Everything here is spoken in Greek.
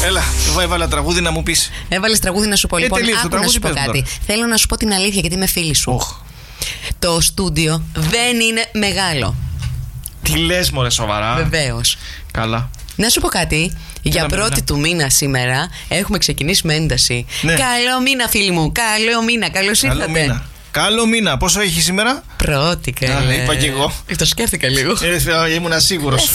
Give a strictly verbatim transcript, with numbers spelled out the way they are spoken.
Έλα, εγώ έβαλα τραγούδι να μου πεις. Έβαλες τραγούδι να σου πω. Ε, Λοιπόν, τελείως, το άκου να σου πω τραγούδι κάτι. πες μου Θέλω να σου πω την αλήθεια γιατί είμαι φίλη σου. Οχ. Το στούντιο δεν είναι μεγάλο. Τι λες μωρέ, σοβαρά? Βεβαίως. Καλά. Να σου πω κάτι. Για να πρώτη περνά. του μήνα σήμερα έχουμε ξεκινήσει με ένταση. Ναι. Καλό μήνα, φίλοι μου. Καλό μήνα. Καλώς Καλό ήρθατε. μήνα. Καλό μήνα. Πόσο έχει σήμερα? Πρώτη, Α, καλέ. είπα κι εγώ. Το σκέφτηκα λίγο. Ε, ήμουνα σίγουρος.